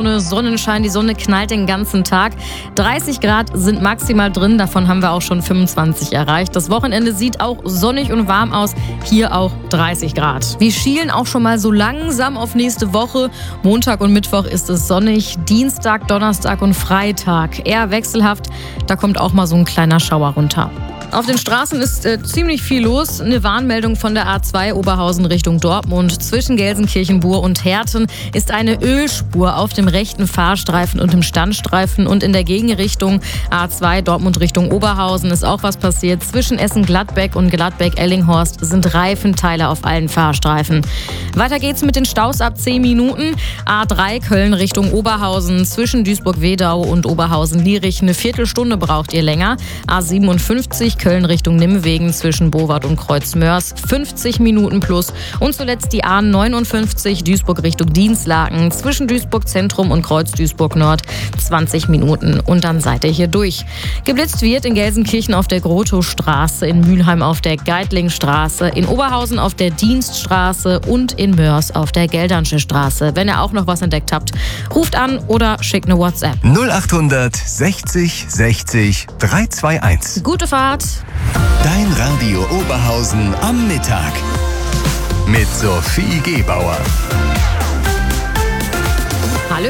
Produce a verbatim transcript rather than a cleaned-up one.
Sonne, Sonnenschein, die Sonne knallt den ganzen Tag. dreißig Grad sind maximal drin, davon haben wir auch schon fünfundzwanzig erreicht. Das Wochenende sieht auch sonnig und warm aus, hier auch dreißig Grad. Wir schielen auch schon mal so langsam auf nächste Woche. Montag und Mittwoch ist es sonnig, Dienstag, Donnerstag und Freitag eher wechselhaft, da kommt auch mal so ein kleiner Schauer runter. Auf den Straßen ist äh, ziemlich viel los. Eine Warnmeldung von der A zwei Oberhausen Richtung Dortmund. Zwischen Gelsenkirchen-Buhr und Herten ist eine Ölspur auf dem rechten Fahrstreifen und im Standstreifen. Und in der Gegenrichtung A zwei Dortmund Richtung Oberhausen ist auch was passiert. Zwischen Essen-Gladbeck und Gladbeck-Ellinghorst sind Reifenteile auf allen Fahrstreifen. Weiter geht's mit den Staus ab zehn Minuten. A drei Köln Richtung Oberhausen. Zwischen Duisburg-Wedau und Oberhausen-Lierich eine Viertelstunde braucht ihr länger. A siebenundfünfzig Köln Richtung Nimwegen zwischen Bowart und Kreuzmörs, fünfzig Minuten plus. Und zuletzt die A neunundfünfzig Duisburg Richtung Dinslaken zwischen Duisburg Zentrum und Kreuz Duisburg Nord, zwanzig Minuten. Und dann seid ihr hier durch. Geblitzt wird in Gelsenkirchen auf der Grotowstraße, in Mülheim auf der Geitlingstraße, in Oberhausen auf der Dienststraße und in Mörs auf der Geldernsche Straße. Wenn ihr auch noch was entdeckt habt, ruft an oder schickt eine WhatsApp. null achthundert sechzig sechzig dreihunderteinundzwanzig. Gute Fahrt! Dein Radio Oberhausen am Mittag mit Sophie Gebauer.